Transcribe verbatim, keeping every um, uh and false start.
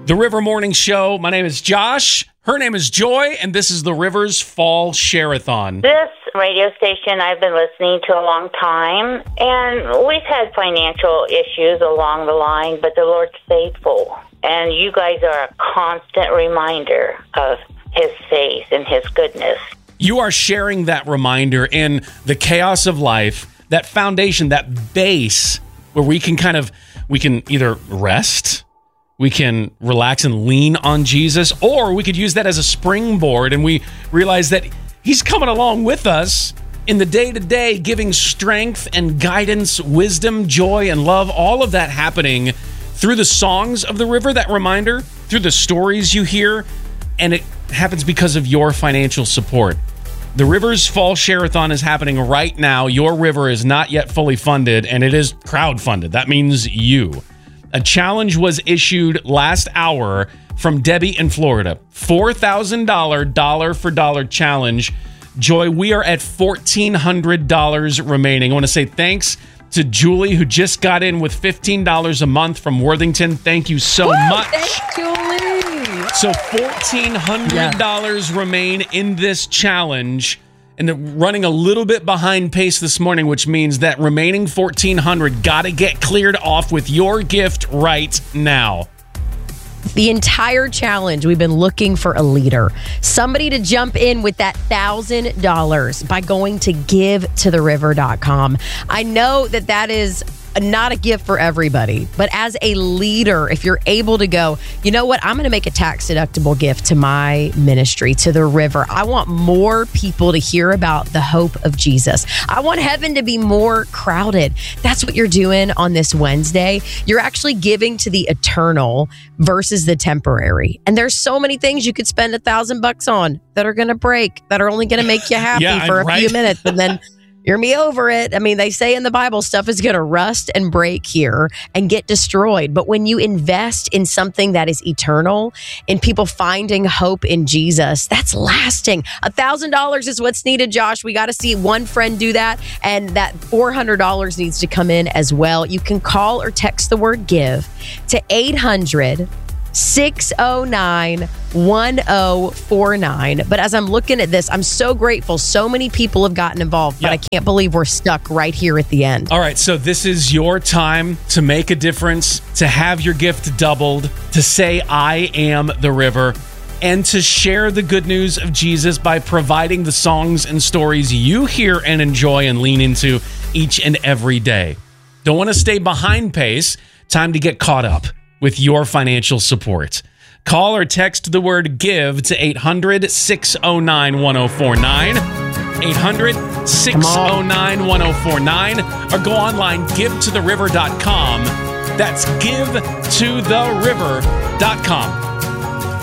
The River Morning Show. My name is Josh. Her name is Joy, and this is the River's Fall Share-a-thon. This radio station I've been listening to a long time, and we've had financial issues along the line, but the Lord's faithful. And you guys are a constant reminder of His faith and His goodness. You are sharing that reminder in the chaos of life, that foundation, that base where we can kind of, we can either rest, we can relax and lean on Jesus, or we could use that as a springboard, and we realize that He's coming along with us in the day-to-day, giving strength and guidance, wisdom, joy, and love, all of that happening through the songs of the river, that reminder, through the stories you hear, and it happens because of your financial support. The River's Fall Share-a-thon is happening right now. Your river is not yet fully funded, and it is crowdfunded. That means you. A challenge was issued last hour from Debbie in Florida. four thousand dollars dollar-for-dollar challenge. Joy, we are at one thousand four hundred dollars remaining. I want to say thanks to Julie, who just got in with fifteen dollars a month from Worthington. Thank you so Woo, much. Thanks, Julie. So one thousand four hundred dollars yeah. remain in this challenge. And they're running a little bit behind pace this morning, which means that remaining fourteen hundred dollars got to get cleared off with your gift right now. The entire challenge, we've been looking for a leader, somebody to jump in with that one thousand dollars by going to give to the river dot com. I know that that is not a gift for everybody, but as a leader, if you're able to go, you know what, I'm going to make a tax deductible gift to my ministry, to the river. I want more people to hear about the hope of Jesus. I want heaven to be more crowded. That's what you're doing on this Wednesday. You're actually giving to the eternal versus the temporary. And there's so many things you could spend a thousand bucks on that are going to break, that are only going to make you happy yeah, for a right? few minutes, and then you're me over it. I mean, they say in the Bible, stuff is going to rust and break here and get destroyed. But when you invest in something that is eternal, in people finding hope in Jesus, that's lasting. A thousand dollars is what's needed, Josh. We got to see one friend do that. And that four hundred dollars needs to come in as well. You can call or text the word give to eight hundred, six oh nine, one oh four nine. But as I'm looking at this, I'm so grateful. So many people have gotten involved, but Yep. I can't believe we're stuck right here at the end. All right, so this is your time to make a difference, to have your gift doubled, to say, I am the river, and to share the good news of Jesus by providing the songs and stories you hear and enjoy and lean into each and every day. Don't want to stay behind pace. Time to get caught up with your financial support. Call or text the word give to eight hundred, six oh nine, one oh four nine. eight hundred, six oh nine, one oh four nine. Or go online, give to the river dot com. That's give to the river dot com.